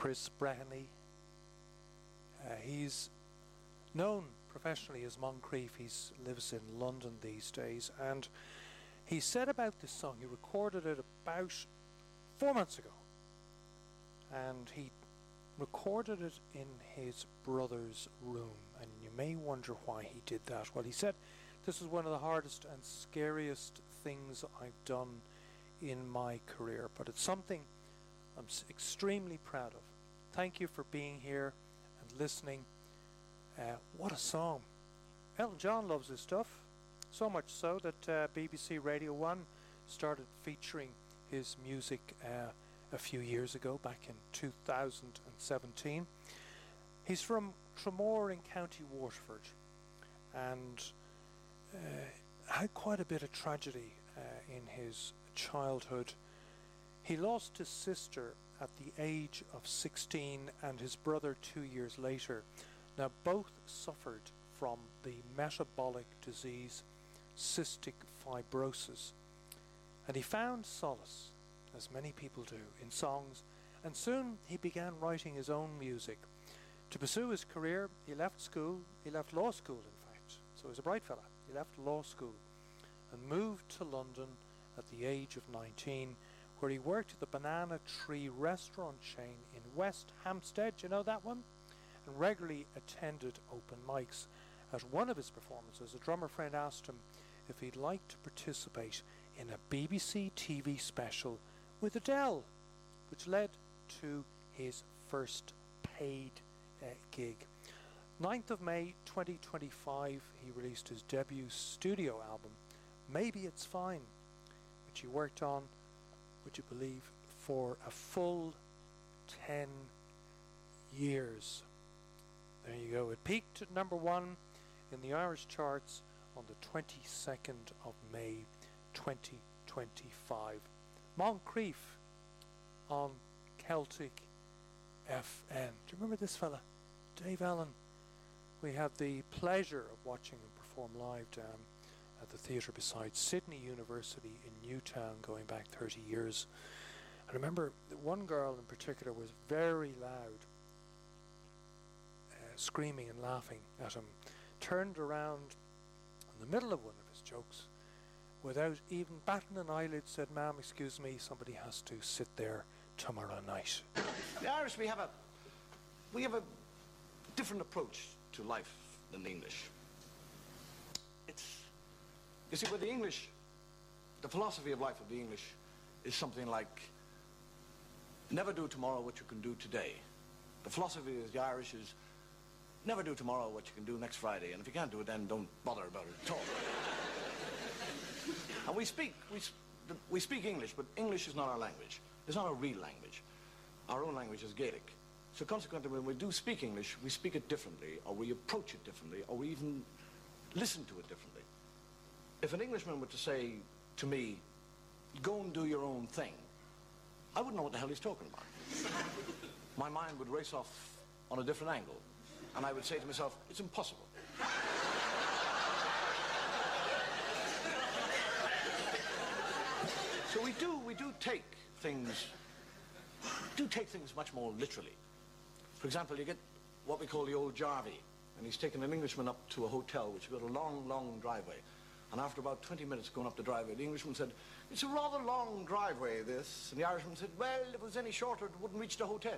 Chris Breheny. He's known professionally as Moncrief. He lives in London these days, and he said about this song, he recorded it about 4 months ago, and he recorded it in his brother's room. And you may wonder why he did that. Well, he said, this is one of the hardest and scariest things I've done in my career, but it's something I'm extremely proud of. Thank you for being here and listening. What a song. Elton John loves his stuff, so much so that BBC Radio 1 started featuring his music a few years ago, back in 2017. He's from Tramore in County Waterford, and had quite a bit of tragedy in his childhood. He lost his sister at the age of 16 and his brother 2 years later. Now both suffered from the metabolic disease cystic fibrosis, and he found solace, as many people do, in songs, and soon he began writing his own music. To pursue his career, he left school, he left law school in fact, so he was a bright fella. He left law school and moved to London at the age of 19, where he worked at the Banana Tree restaurant chain in West Hampstead, you know that one? And regularly attended open mics. At one of his performances, a drummer friend asked him if he'd like to participate in a BBC TV special with Adele, which led to his first paid gig. 9th of May 2025, he released his debut studio album, Maybe It's Fine, which he worked on, would you believe, for a full 10 years. There you go. It peaked at number 1 in the Irish charts on the 22nd of May 2025. Moncrief on Celtic FM. Do you remember this fella? Dave Allen. We had the pleasure of watching him perform live down at the theatre beside Sydney University in Newtown, going back 30 years. I remember that one girl in particular was very loud, screaming and laughing at him, turned around in the middle of one of his jokes without even batting an eyelid, said, "Ma'am, excuse me, somebody has to sit there tomorrow night." The Irish, we have a different approach to life than the English. You see, with the English, the philosophy of life of the English is something like, never do tomorrow what you can do today. The philosophy of the Irish is, never do tomorrow what you can do next Friday, and if you can't do it then, don't bother about it at all. And we speak English, but English is not our language. It's not a real language. Our own language is Gaelic. So consequently, when we do speak English, we speak it differently, or we approach it differently, or we even listen to it differently. If an Englishman were to say to me, "Go and do your own thing," I wouldn't know what the hell he's talking about. My mind would race off on a different angle, and I would say to myself, "It's impossible." So we do take things much more literally. For example, you get what we call the old Jarvey, and he's taken an Englishman up to a hotel which has got a long, long driveway. And after about 20 minutes going up the driveway, the Englishman said, "It's a rather long driveway, this." And the Irishman said, "Well, if it was any shorter, it wouldn't reach the hotel."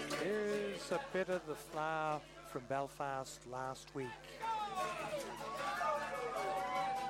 Here's a bit of the Fleadh from Belfast last week.